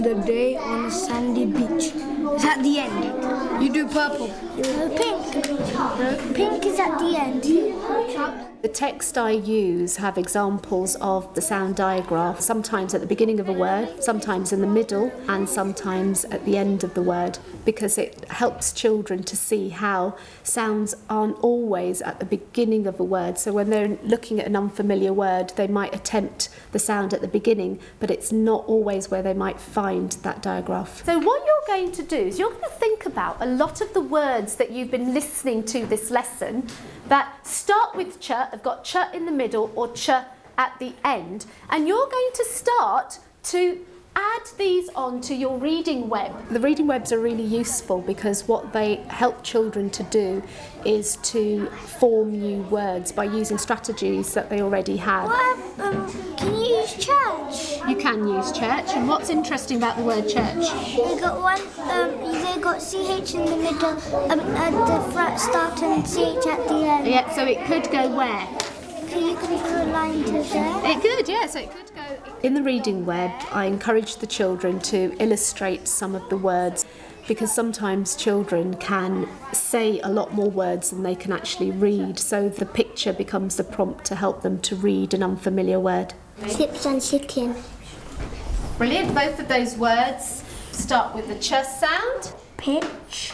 The day on a sandy beach. Is at the end. You do purple. Pink. Pink is at the end. The text I use have examples of the sound digraph, sometimes at the beginning of a word, sometimes in the middle, and sometimes at the end of the word, because it helps children to see how sounds aren't always at the beginning of a word. So when they're looking at an unfamiliar word, they might attempt the sound at the beginning, but it's not always where they might find that digraph. So what you're going to do is you're going to think about a lot of the words that you've been listening to this lesson that start with ch, have got ch in the middle or ch at the end, and you're going to start to add these onto your reading web. The reading webs are really useful because what they help children to do is to form new words by using strategies that they already have. Can you use church? You can use church, and what's interesting about the word church? They got ch in the middle, at the front start and ch at the end. Yeah, so it could go where? You can draw a line to there. It could, yeah, so it could go. In the reading web, I encourage the children to illustrate some of the words because sometimes children can say a lot more words than they can actually read, so the picture becomes the prompt to help them to read an unfamiliar word. Chips and chicken. Brilliant. Both of those words start with the ch sound. Pitch.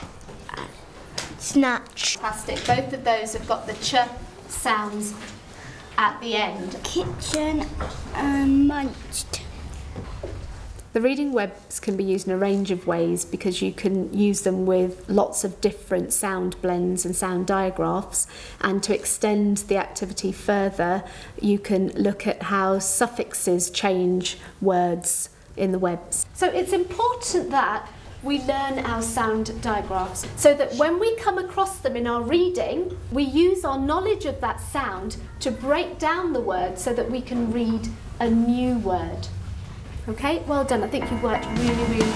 Snatch. Fantastic. Both of those have got the ch sounds at the end. Kitchen and munched. The reading webs can be used in a range of ways because you can use them with lots of different sound blends and sound digraphs, and to extend the activity further you can look at how suffixes change words in the webs. So it's important that we learn our sound digraphs so that when we come across them in our reading, we use our knowledge of that sound to break down the word so that we can read a new word. Okay, well done. I think you've worked really, really